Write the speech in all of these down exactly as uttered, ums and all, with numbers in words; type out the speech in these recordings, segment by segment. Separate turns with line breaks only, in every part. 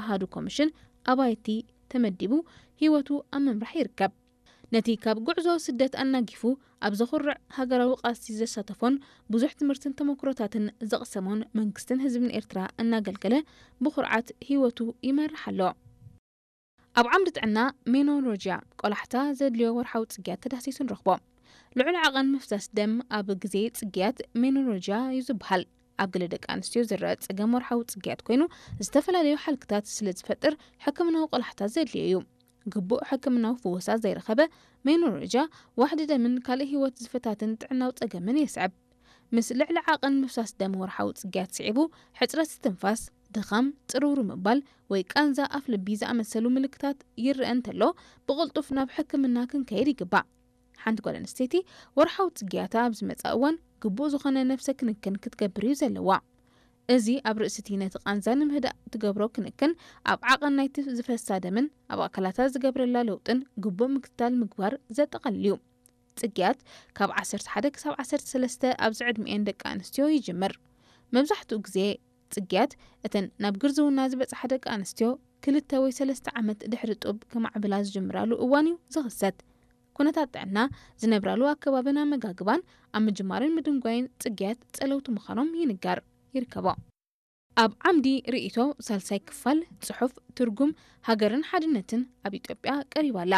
ኣሃዱ ኮሚሽን ኣባይቲ ተመዲቡ ህይወቱ ኣብ ምምራሕ ይርከብ ነቲ ካብ ጉዕዞ ስደት ኣናጊፉ ኣብ ዘኹርዕ ሃገራዊ ቃልሲ ዘሳተፎን ብዙሕ ትምህርትን ተመክሮታትን ዘቕሰሞን መንግስትን ህዝብን ኤርትራ እናገልገለ ብኹርዓት ህይወቱ ይመርሕ ኣሎ ኣብ ዓምዲ ጥዕና ሜኖሎጅያ ቆላሕታ ዘድልዮ ወርሓዊ ጽግያት ተዳሲሱ ንረኽቦ ልዑል ዓቐን ምፍሳስ ደም ኣብ ግዜ ጽግያት ሜኖሎጅያ ይዝብሃል ኣብ ገለ ደቂ ኣንስትዮ ዝረአ ፀገም ወርሓዊ ጽግያት ኮይኑ ዝተፈላለዩ ሓልክታት ስለ ዝፈጥር ሕክምናዊ ቆላሕታ ዘድልዮ እዩ ግቡእ ሕክምናዊ ፍወሳት ዘይረኸበ ሜኖሎጅያ ዋሕዲ ደምን ካልእ ህይወት ዝፈታትን ጥዕናዊ ፀገምን የስዕብ ምስ ልዕሊ ዓቐን ምፍሳስ ደም ወርሓዊ ጽግያት ስዒቡ ሕፅረት ትንፋስ ድኻም ጥሩሩ ምባል ወይ ቃንዛ ኣፍ ልቢ ዝኣመሰሉ ምልክታት ይርአ እንተሎ ብቕልጡፍ ናብ ሕክምና ክንከይድ ይግባእ ሓንቲ ጓል ኣንስተይቲ ወርሓዊ ጽግያታ ኣብ ዝመፀ እዋን ግቡእ ዝኾነ ነፍሰ ክንክን ክትገብር እዩ ዘለዋ እዚ ኣብ ርእስቲ ነቲ ቃንዛ ንምህዳእ ትገብሮ ክንክን ኣብ ዓቐን ናይቲ ዝፈሳ ደምን ኣብ ኣካላታ ዝገብረላ ለውጥን ግቡእ ምክትታል ምግባር ዘጠቓልል እዩ ጽግያት ካብ ዓሰርተ ሓደ ክሳብ ዓሰርተ ሰለስተ ኣብ ዝዕድሚኤን ደቂ ኣንስትዮ ይጅምር መብዛሕትኡ ግዜ ጽግያት እተን ናብ ግርዝውና ዝበፅሓ ደቂ ኣንስትዮ ክልተ ወይ ሰለስተ ዓመት ድሕሪ ጡብ ከማዕብላ ዝጅምራሉ እዋን እዩ ዝኽሰት ኩነታት ጥዕና ዝነብራሉ ኣከባብና መጋግባን ኣብ ምጅማርን ምድንጓይን ጽግያት ጸለውቲ ምዃኖም ይንጋር ይርከባ ኣብ ዓምዲ ርእይቶ ሳልሳይ ክፋል ጽሑፍ ትርጉም ሃገርን ሓድነትን ኣብ ኢትዮጵያ ቀሪባላ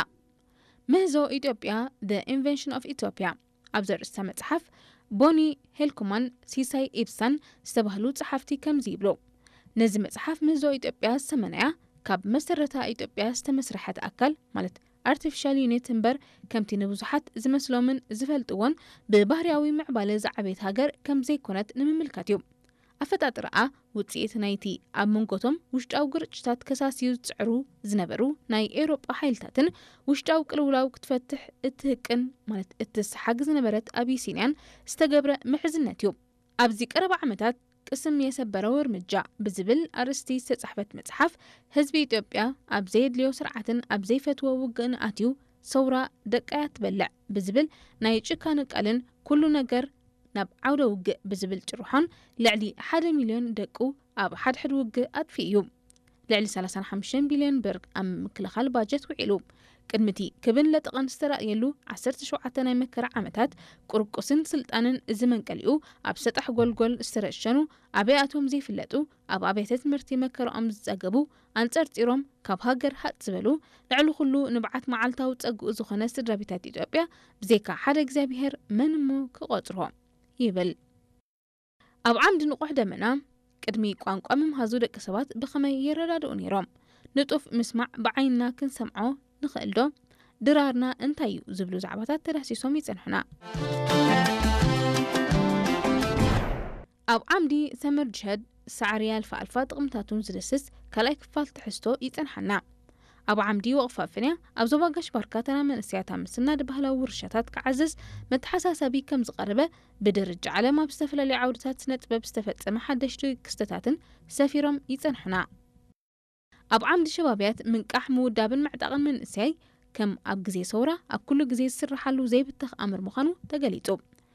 ምህዞ ኢትዮጵያ The Invention of Ethiopia ኣብ ዘርእስታ መጽሓፍ ቦኒ ሄልኩማን ሲሳይ ኢብሳን ዝተባህሉ ጸሓፍቲ ከምዚ ይብሉ ነዚ መጽሓፍ ምህዞ ኢትዮጵያ ዝተመንያ ካብ መሰረታ ኢትዮጵያ ዝተመስረሐት ኣካል ማለት artificial unit እምበር ከምቲ ንብዙሓት ዝመስሎምን ዝፈልጥዎን ብባህርያዊ ምዕባለ ዝዓበየት ሃገር ከም ዘይኮነት ንምምልካት እዩ ኣፈጣጥራኣ ውፅኢት ናይቲ ኣብ መንጎቶም ውሽጣዊ ግርጭታት ከሳሲዩ ዝፅዕሩ ዝነበሩ ናይ ኤውሮጳ ሓይልታትን ውሽጣዊ ቅልውላው ክትፈትሕ እትህቅን ማለት እትስሓግ ዝነበረት ኣቢሲንያን ዝተገብረ ምሕዝነት እዩ ኣብዚ ቀረባ ዓመታት ቅስም የሰበረው እርምጃ ብዝብል ኣርስቲ ዝተጻሕፈት መጽሓፍ ህዝቢ ኢትዮጵያ ኣብ ዘይድልዮ ስርዓትን ኣብ ዘይፈትዎ ውግእን ኣትዩ ሰውራ ደቃያ ትበልዕ ብዝብል ናይ ጭካነ ቃልን ኩሉ ነገር ናብ ዓውደ ውግእ ብዝብል ጭርሖን ልዕሊ ሓደ ሚልዮን ደቁ ኣብ ሓድሕድ ውግእ ኣጥፊ እዩ ልዕሊ ሰላሳ ወሓሙሽተ ቢልዮን ብር ኣብ ምክልኻል ባጀት ውዒሉ ቅድምቲ ክብን ለጥቕን ዝተራእየሉ ዓሰርተ ሸውዓተ ናይ መከራ ዓመታት ቁርቁስን ስልጣንን ዝመንቀሊኡ ኣብ ሰጣሕ ጎልጎል ዝተረሸኑ ኣበያቶም ዘይፍለጡ ኣብ ኣቤተ ትምህርቲ መከረኦም ዝጸገቡ ኣንጸርጢሮም ካብ ሃገር ሃጥ ዝበሉ ልዕሊ ኩሉ ንብዓት መዓልታዊ ፀጉኡ ዝኾነ ስድራቤታት ኢትዮጵያ ብዘይካ ሓደ እግዚኣብሔር መን እሞ ክቆጽሮ ይብል ኣብ ዓምዲ ንቑሕ ደመና ቅድሚ ቋንቋ ምምሃዙ ደቂ ሰባት ብኸመይ ይረዳድኡ ነይሮም ንጡፍ ምስማዕ ብዓይንና ክንሰምዖ ንኽእል ዶ ድራርና እንታይ እዩ ዝብሉ ዛዕባታት ተዳሲሶም ይጸንሑና ኣብ ዓምዲ ሰመር ጅሃድ ሳዕሪ ኣልፋ ኣልፋ ጥቕምታቱን ዝደስስ ካልኣይ ክፋል ትሕዝቶ ይጸንሐና ኣብ ዓምዲ ወቕፋፍንያ ኣብ ዞባ ጋሽ ባርካ ተና መንእስያት ኣምስና ባህላዊ ውርሻታት ክዓዘዝ መተሓሳሰቢ ከም ዝቐረበ ብደረጃ ዓለም ኣብ ዝተፈላለዩ ዓውድታት ስነ ጥበብ ዝተፈጸመ ሓደሽቲ ክስተታትን ሰፊሮም ይጸንሑና ኣብ ዓምዲ ሸባብያት ምንቃሕ ምውዳብን ምዕጣቕን መንእስያይ ከም ኣብ ግዜ ሰውራ ኣብ ኩሉ ግዜ ዝስራሓሉ ዘይብተኽ ኣምር ምዃኑ ተገሊጹ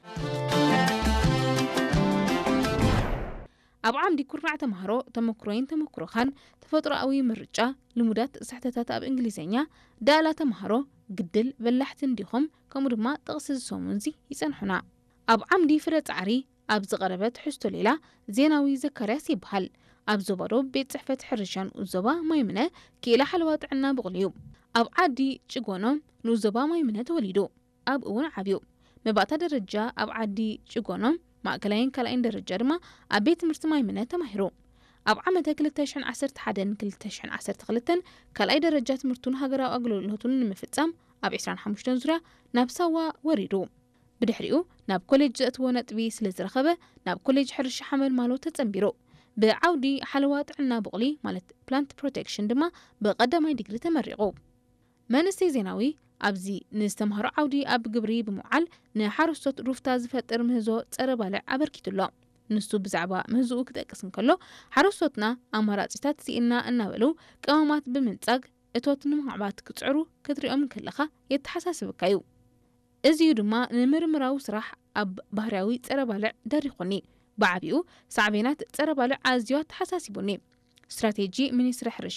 ኣብ ዓምዲ ኩርናዕ ተምሃሮ ተመክሮይን ተመክሮኻን ተፈጥሮኣዊ ምርጫ ልሙዳት ስሕተታት ኣብ እንግሊዝኛ ዳላ ተምሃሮ ግድል በላሕቲ እንዲኹም ከምኡ ድማ ጥቕሲ ዝሰሙንዚ ይጸንሑና ኣብ ዓምዲ ፍረ ጻዕሪ ኣብ ዝቐረበት ሕዝቶ ሌላ ዜናዊ ዘካርያስ ይበሃል ኣብ ዞባዶ ቤት ጽሕፈት ሕርሻን ዞባ ማይምነ ኪኢላ ሓለዋ ጥዕና ብቕልዩ ኣብ ዓዲ ጭጎኖም ንዞባ ማይምነ ተወሊዱ ኣብ እውን ዓብዩ መባእታ ደረጃ ኣብ ዓዲ ጭጎኖም ማእከላይን ካልኣይን ደረጃ ድማ ኣብ ቤት ትምህርቲ ማይምነ ተማሂሩ ኣብ ዓመተ ክልተ ሽሕን ዓሰርተ ሓደን ክልተ ሽሕን ዓሰርተ ክልተን ካልኣይ ደረጃ ትምህርቱን ሃገራዊ ኣገልግሎቱን ንምፍጻም ኣብ ዒስራን ሓሙሽተን ዙርያ ናብ ሳዋ ወሪዱ ብድሕሪኡ ናብ ኮሌጅ ዘእትዎ ነጥቢ ስለ ዝረኸበ ናብ ኮሌጅ ሕርሻ ሓመልማሎ ተጸንቢሩ ብዓውዲ ሓለዋ ጥዕና ብቕሊ ማለት ፕላንት ፕሮቴክሽን ድማ ብቐዳማይ ዲግሪ ተመሪቑ መንእሰይ ዜናዊ ኣብዚ ንዝተምሃሮ ዓውዲ ኣብ ግብሪ ብምውዓል ንሓረስቶት ሩፍታ ዝፈጥር ምህዞ ፀረ ባልዕ ኣበርኪቱሎ ንሱ ብዛዕባ ምህዞኡ ክጠቅስ እንከሎ ሓረስቶትና ኣማራጺታት ሲኢና እናበሉ ቀመማት ብምንጻግ እቶት ንምዕባት ክጽዕሩ ክትሪኦም ከለኻ የተሓሳስብካ እዩ እዚዩ ድማ ንምርምራዊ ስራሕ ኣብ ባህርያዊ ፀረ ባልዕ ደሪኹኒ ብዓቢኡ ሳዕቤናት ፀረ ባልዕ ኣዝዩ ተሓሳሲቡኒ ስትራቴጂ ሚኒስትሪ ሕርሻ